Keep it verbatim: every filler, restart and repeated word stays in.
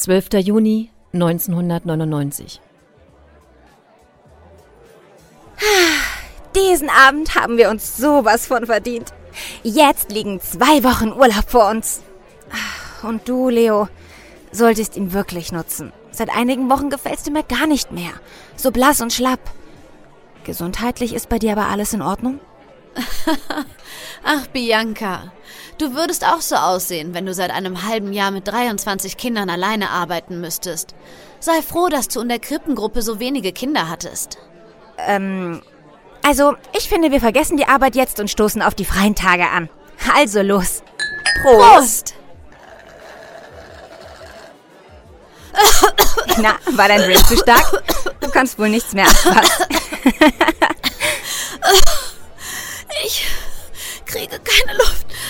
zwölfter Juni neunzehnhundertneunundneunzig. Diesen Abend haben wir uns sowas von verdient. Jetzt liegen zwei Wochen Urlaub vor uns. Und du, Leo, solltest ihn wirklich nutzen. Seit einigen Wochen gefällst du mir gar nicht mehr. So blass und schlapp. Gesundheitlich ist bei dir aber alles in Ordnung? Ach, Bianca, du würdest auch so aussehen, wenn du seit einem halben Jahr mit dreiundzwanzig Kindern alleine arbeiten müsstest. Sei froh, dass du in der Krippengruppe so wenige Kinder hattest. Ähm, also, ich finde, wir vergessen die Arbeit jetzt und stoßen auf die freien Tage an. Also los. Prost! Prost. Na, war dein Drink zu stark? Du kannst wohl nichts mehr anfassen. Ich kriege keine Luft.